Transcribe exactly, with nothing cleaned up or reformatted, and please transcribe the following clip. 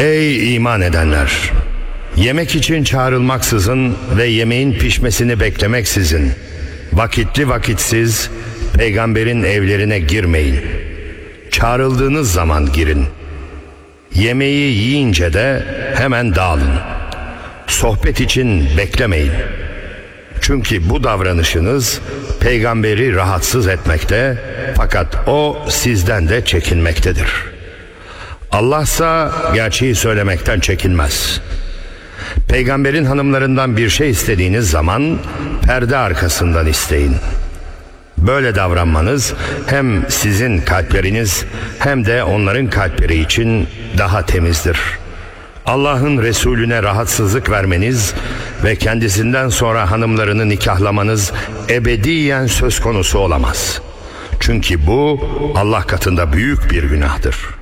Ey iman edenler! Yemek için çağrılmaksızın ve yemeğin pişmesini beklemeksizin vakitli vakitsiz peygamberin evlerine girmeyin. Çağrıldığınız zaman girin. Yemeği yiyince de hemen dağılın. Sohbet için beklemeyin. Çünkü bu davranışınız peygamberi rahatsız etmekte, fakat o sizden de çekinmektedir. Allah'sa gerçeği söylemekten çekinmez. Peygamberin hanımlarından bir şey istediğiniz zaman perde arkasından isteyin. Böyle davranmanız hem sizin kalpleriniz hem de onların kalpleri için daha temizdir. Allah'ın Resulüne rahatsızlık vermeniz ve kendisinden sonra hanımlarını nikahlamanız ebediyen söz konusu olamaz. Çünkü bu Allah katında büyük bir günahtır.